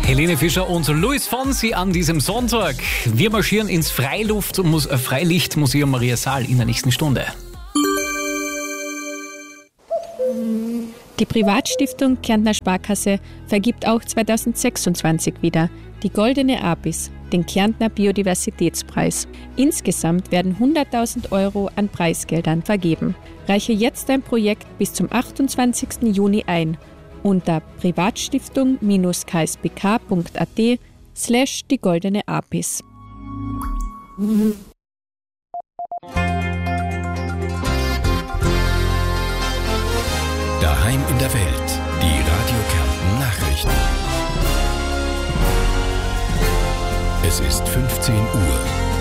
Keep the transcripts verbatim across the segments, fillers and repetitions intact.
Helene Fischer und Luis Fonsi an diesem Sonntag. Wir marschieren ins Freiluft- äh, Freilichtmuseum Maria Saal in der nächsten Stunde. Die Privatstiftung Kärntner Sparkasse vergibt auch zweitausendsechsundzwanzig wieder die Goldene Apis, den Kärntner Biodiversitätspreis. Insgesamt werden hunderttausend Euro an Preisgeldern vergeben. Reiche jetzt dein Projekt bis zum achtundzwanzigsten Juni ein unter privatstiftung-k s b k punkt a t slash die Goldene Apis. Daheim in der Welt, die Radio Kärnten Nachrichten. Es ist fünfzehn Uhr.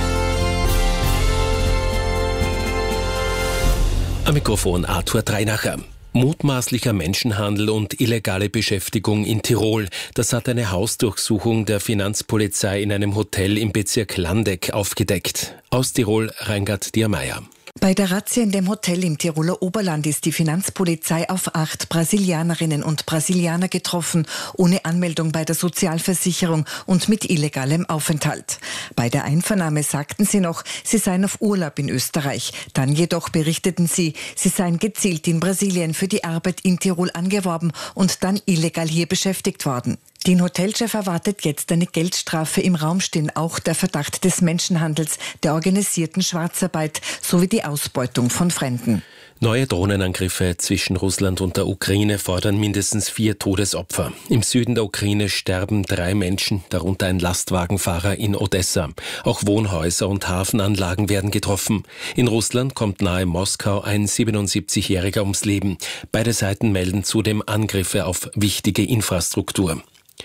Am Mikrofon Arthur Dreinacher. Mutmaßlicher Menschenhandel und illegale Beschäftigung in Tirol. Das hat eine Hausdurchsuchung der Finanzpolizei in einem Hotel im Bezirk Landeck aufgedeckt. Aus Tirol, Reingard Diermeier. Bei der Razzia in dem Hotel im Tiroler Oberland ist die Finanzpolizei auf acht Brasilianerinnen und Brasilianer getroffen, ohne Anmeldung bei der Sozialversicherung und mit illegalem Aufenthalt. Bei der Einvernahme sagten sie noch, sie seien auf Urlaub in Österreich. Dann jedoch berichteten sie, sie seien gezielt in Brasilien für die Arbeit in Tirol angeworben und dann illegal hier beschäftigt worden. Den Hotelchef erwartet jetzt eine Geldstrafe. Im Raum stehen auch der Verdacht des Menschenhandels, der organisierten Schwarzarbeit sowie die Ausbeutung von Fremden. Neue Drohnenangriffe zwischen Russland und der Ukraine fordern mindestens vier Todesopfer. Im Süden der Ukraine sterben drei Menschen, darunter ein Lastwagenfahrer in Odessa. Auch Wohnhäuser und Hafenanlagen werden getroffen. In Russland kommt nahe Moskau ein siebenundsiebzigjähriger ums Leben. Beide Seiten melden zudem Angriffe auf wichtige Infrastruktur.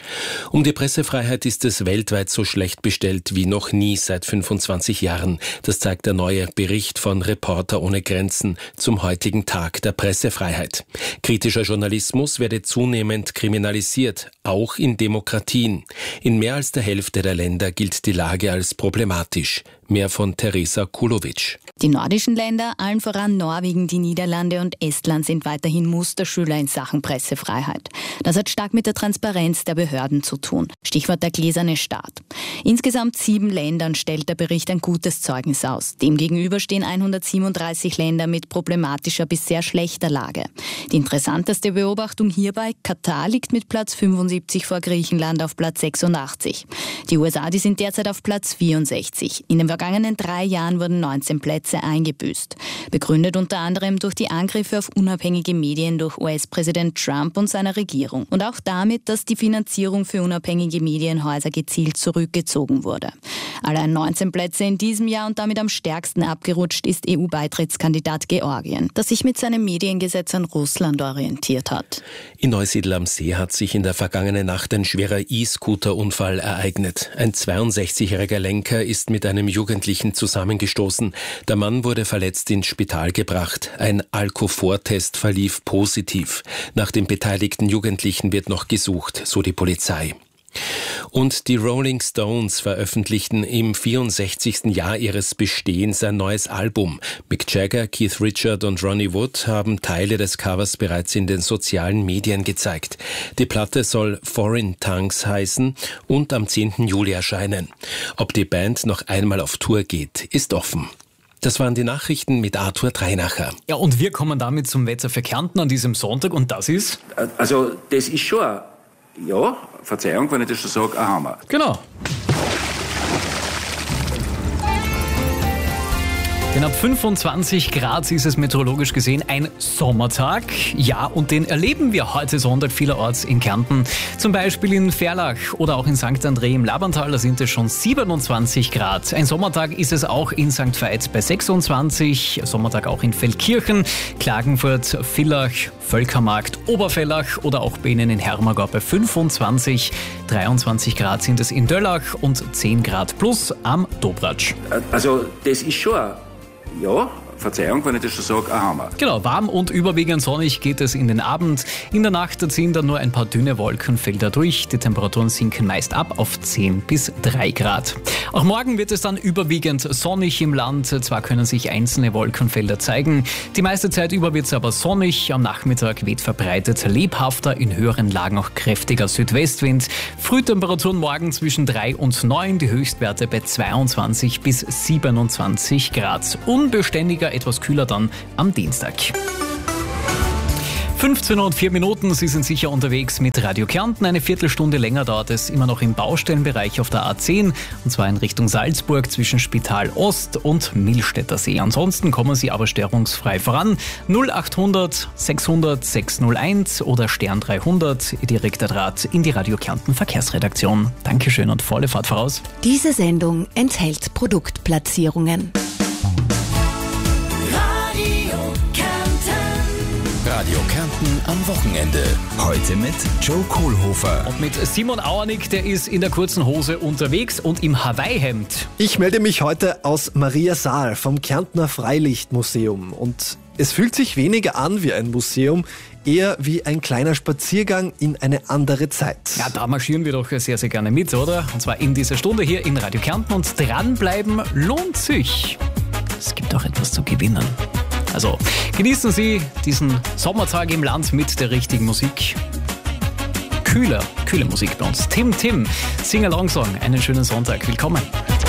Um die Pressefreiheit ist es weltweit so schlecht bestellt wie noch nie seit fünfundzwanzig Jahren. Das zeigt der neue Bericht von Reporter ohne Grenzen zum heutigen Tag der Pressefreiheit. Kritischer Journalismus werde zunehmend kriminalisiert, auch in Demokratien. In mehr als der Hälfte der Länder gilt die Lage als problematisch. Mehr von Teresa Kulovic. Die nordischen Länder, allen voran Norwegen, die Niederlande und Estland, sind weiterhin Musterschüler in Sachen Pressefreiheit. Das hat stark mit der Transparenz der Behörden zu tun. Stichwort der gläserne Staat. Insgesamt sieben Ländern stellt der Bericht ein gutes Zeugnis aus. Demgegenüber stehen hundertsiebenunddreißig Länder mit problematischer bis sehr schlechter Lage. Die interessanteste Beobachtung hierbei: Katar liegt mit Platz fünfundsiebzig vor Griechenland auf Platz sechsundachtzig. Die U S A, die sind derzeit auf Platz vierundsechzig. In den vergangenen drei Jahren wurden neunzehn Plätze eingebüßt. Begründet unter anderem durch die Angriffe auf unabhängige Medien durch U S-Präsident Trump und seine Regierung. Und auch damit, dass die Finanzierung für unabhängige Medienhäuser gezielt zurückgezogen wurde. Allein neunzehn Plätze in diesem Jahr und damit am stärksten abgerutscht ist E U-Beitrittskandidat Georgien, das sich mit seinem Mediengesetz an Russland orientiert hat. In Neusiedl am See hat sich in der vergangenen Nacht ein schwerer E-Scooter-Unfall ereignet. Ein zweiundsechzigjähriger Lenker ist mit einem Jugendlichen zusammengestoßen. Der Mann wurde verletzt ins Spital gebracht. Ein Alkofor-Test verlief positiv. Nach dem beteiligten Jugendlichen wird noch gesucht, so die Polizei. Und die Rolling Stones veröffentlichten im vierundsechzigsten Jahr ihres Bestehens ein neues Album. Mick Jagger, Keith Richards und Ronnie Wood haben Teile des Covers bereits in den sozialen Medien gezeigt. Die Platte soll Foreign Tongues heißen und am zehnten Juli erscheinen. Ob die Band noch einmal auf Tour geht, ist offen. Das waren die Nachrichten mit Arthur Dreinacher. Ja, und wir kommen damit zum Wetter für Kärnten an diesem Sonntag und das ist? Also, das ist schon, ja, Verzeihung, wenn ich das so sage, ein Hammer. Genau. Denn ab fünfundzwanzig Grad ist es meteorologisch gesehen ein Sommertag. Ja, und den erleben wir heute Sonntag vielerorts in Kärnten. Zum Beispiel in Ferlach oder auch in Sankt André im Labantal, da sind es schon siebenundzwanzig Grad. Ein Sommertag ist es auch in Sankt Veit bei sechsundzwanzig, Sommertag auch in Feldkirchen, Klagenfurt, Villach, Völkermarkt, Oberfellach oder auch bei Ihnen in Hermagau bei fünfundzwanzig. dreiundzwanzig Grad sind es in Döllach und zehn Grad plus am Dobratsch. Also das ist schon, ja, Verzeihung, wenn ich das schon sage, ein Hammer. Genau, warm und überwiegend sonnig geht es in den Abend. In der Nacht ziehen dann nur ein paar dünne Wolkenfelder durch. Die Temperaturen sinken meist ab auf zehn bis drei Grad. Auch morgen wird es dann überwiegend sonnig im Land. Zwar können sich einzelne Wolkenfelder zeigen. Die meiste Zeit über wird es aber sonnig. Am Nachmittag weht verbreitet lebhafter, in höheren Lagen auch kräftiger Südwestwind. Frühtemperaturen morgen zwischen drei und neun, die Höchstwerte bei zweiundzwanzig bis siebenundzwanzig Grad. Unbeständiger, etwas kühler dann am Dienstag. fünfzehn Uhr und vier Minuten, Sie sind sicher unterwegs mit Radio Kärnten. Eine Viertelstunde länger dauert es immer noch im Baustellenbereich auf der A zehn, und zwar in Richtung Salzburg zwischen Spital Ost und Millstätter See. Ansonsten kommen Sie aber störungsfrei voran. null achthundert sechshundert sechshunderteins oder Stern dreihundert, direkter Draht in die Radio Kärnten Verkehrsredaktion. Dankeschön und volle Fahrt voraus. Diese Sendung enthält Produktplatzierungen. Radio Kärnten am Wochenende. Heute mit Joe Kohlhofer. Und mit Simon Auernick, der ist in der kurzen Hose unterwegs und im Hawaii-Hemd. Ich melde mich heute aus Mariasaal vom Kärntner Freilichtmuseum. Und es fühlt sich weniger an wie ein Museum, eher wie ein kleiner Spaziergang in eine andere Zeit. Ja, da marschieren wir doch sehr, sehr gerne mit, oder? Und zwar in dieser Stunde hier in Radio Kärnten. Und dranbleiben lohnt sich. Es gibt auch etwas zu gewinnen. Also genießen Sie diesen Sommertag im Land mit der richtigen Musik. Kühler, kühle Musik bei uns. Tim Tim, Sing-Along-Song. Einen schönen Sonntag. Willkommen.